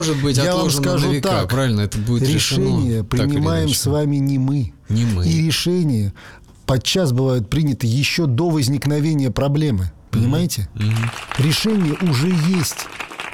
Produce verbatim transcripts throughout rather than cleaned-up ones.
может быть Я отложено вам скажу на века, так, правильно? Это будет решение решено, принимаем с вами не мы. Не мы. И решения подчас бывают приняты еще до возникновения проблемы. Понимаете? Mm-hmm. Решение уже есть.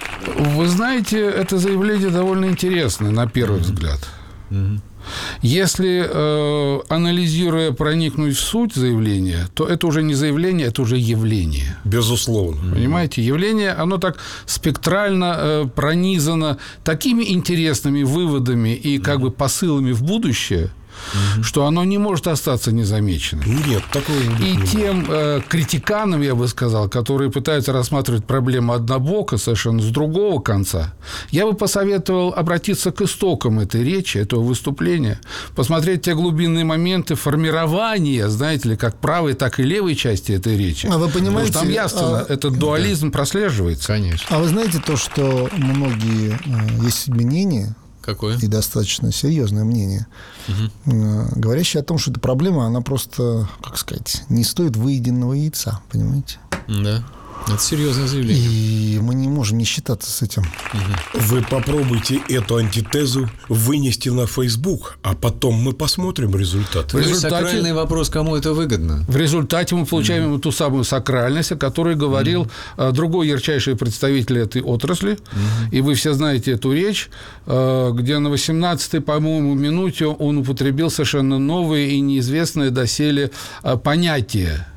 Вы знаете, это заявление довольно интересное, на первый mm-hmm. взгляд. Mm-hmm. Если, э, анализируя, проникнуть в суть заявления, то это уже не заявление, это уже явление. Безусловно. Понимаете? Явление, оно так спектрально э, пронизано такими интересными выводами и как бы посылами в будущее, Mm-hmm. что оно не может остаться незамеченным. Нет, такого не И будет. тем э, критиканам, я бы сказал, которые пытаются рассматривать проблему однобоко, совершенно с другого конца, я бы посоветовал обратиться к истокам этой речи, этого выступления, посмотреть те глубинные моменты формирования, знаете ли, как правой, так и левой части этой речи. А вы понимаете, Потому что там ясно, а... этот дуализм да. прослеживается. Конечно. А вы знаете то, что многие, есть мнение, Какое? И достаточно серьезное мнение, угу. говорящее о том, что эта проблема, она просто, как сказать, не стоит выеденного яйца, понимаете? Да. Это серьезное заявление. И мы не можем не считаться с этим. Угу. Вы попробуйте эту антитезу вынести на Facebook, а потом мы посмотрим результат. В результате... Сакральный вопрос, кому это выгодно? В результате мы получаем угу. ту самую сакральность, о которой говорил угу. другой ярчайший представитель этой отрасли. Угу. И вы все знаете эту речь, где на восемнадцатой, по-моему, минуте он употребил совершенно новое и неизвестное доселе понятие.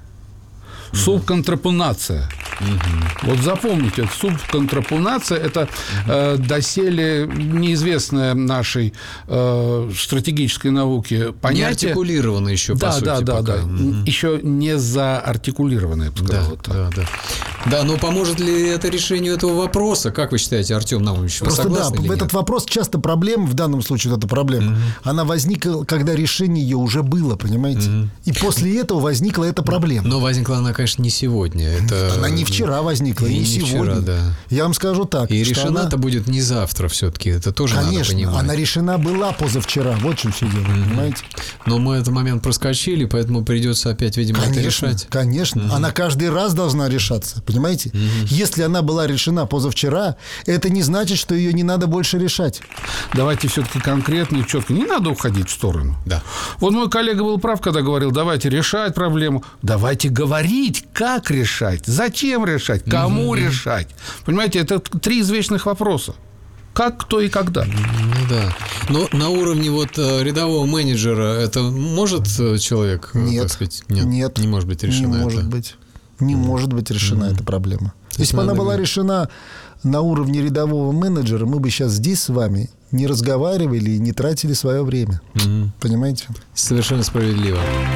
Субконтрапунация. Угу. Вот запомните, субконтрапунация – это э, доселе неизвестное нашей э, стратегической науке понятие. Не артикулировано еще, да, по сути, да, да, пока. да. Угу. Еще не заартикулированное, я бы сказал. Да, вот так. да, да. Да, но поможет ли это решению этого вопроса? Как вы считаете, Артем Наумович, вы Просто согласны да, или этот нет? вопрос часто проблема, в данном случае вот эта проблема, угу. она возникла, когда решение ее уже было, понимаете? Угу. И после этого возникла эта проблема. Но возникла она, конечно, не сегодня. Это... Она не вчера возникла, и, и не сегодня. Вчера, да. Я вам скажу так. И решена это она... будет не завтра все-таки. Это тоже Конечно, надо понимать. Она решена была позавчера. Вот в чем все дело, mm-hmm. понимаете? Но мы этот момент проскочили, поэтому придется опять, видимо, конечно, это решать. Конечно. Mm-hmm. Она каждый раз должна решаться. Понимаете? Mm-hmm. Если она была решена позавчера, это не значит, что ее не надо больше решать. Давайте все-таки конкретно и четко. Не надо уходить в сторону. Да. Вот мой коллега был прав, когда говорил, давайте решать проблему. Давайте говорить, как решать, зачем решать, кому mm-hmm. решать. Понимаете, это три извечных вопроса. Как, кто и когда. Ну да. Но на уровне вот рядового менеджера это может человек, нет, так сказать, нет, нет, не может быть решена. Не может это. быть. Не mm-hmm. может быть решена mm-hmm. эта проблема. То Если бы она была решена на уровне рядового менеджера, мы бы сейчас здесь с вами не разговаривали и не тратили свое время. Mm-hmm. Понимаете? Совершенно справедливо.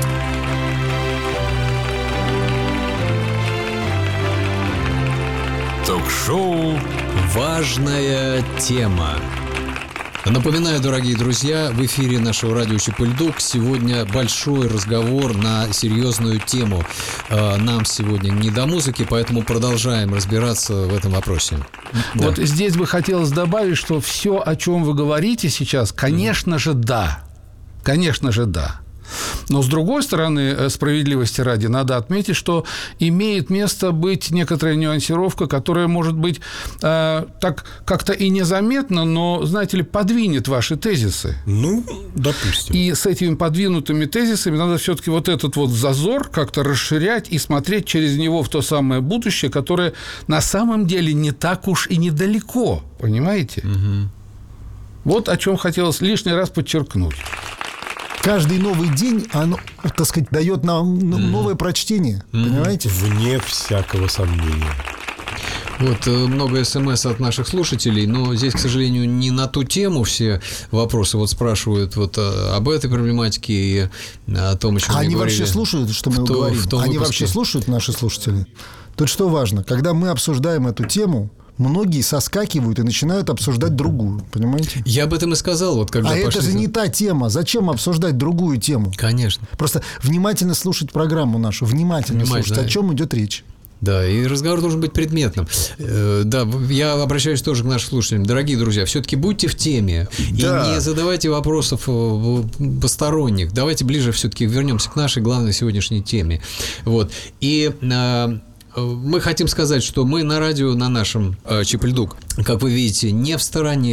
Ток-шоу «Важная тема». Напоминаю, дорогие друзья, в эфире нашего радио «Чип-и-Льдук» сегодня большой разговор на серьезную тему. Нам сегодня не до музыки, поэтому продолжаем разбираться в этом вопросе. Вот да. здесь бы хотелось добавить, что все, о чем вы говорите сейчас, конечно же, да. Конечно же, да. Но, с другой стороны, справедливости ради, надо отметить, что имеет место быть некоторая нюансировка, которая, может быть, э, так как-то и незаметно, но, знаете ли, подвинет ваши тезисы. Ну, допустим. И с этими подвинутыми тезисами надо все-таки вот этот вот зазор как-то расширять и смотреть через него в то самое будущее, которое на самом деле не так уж и недалеко, понимаете? Угу. Вот о чем хотелось лишний раз подчеркнуть. Каждый новый день, оно, так сказать, дает нам новое прочтение, mm-hmm. понимаете? Вне всякого сомнения. Вот много смс от наших слушателей, но здесь, к сожалению, не на ту тему все вопросы. Вот спрашивают вот об этой проблематике и о том, о чем а мы они говорили. вообще слушают, что мы в то, говорим? В том они выпуске. вообще слушают, наши слушатели? Тут что важно, когда мы обсуждаем эту тему, многие соскакивают и начинают обсуждать другую, понимаете? Я об этом и сказал, вот когда А пошли... это же не та тема. Зачем обсуждать другую тему? Конечно. Просто внимательно слушать программу нашу, внимательно, внимательно слушать, да. О чем идет речь. Да, и разговор должен быть предметным. Да, я обращаюсь тоже к нашим слушателям. Дорогие друзья, все-таки будьте в теме да. и не задавайте вопросов посторонних. Давайте ближе все-таки вернемся к нашей главной сегодняшней теме. Вот. И Мы хотим сказать, что мы на радио, на нашем Чепельдук, как вы видите, не в стороне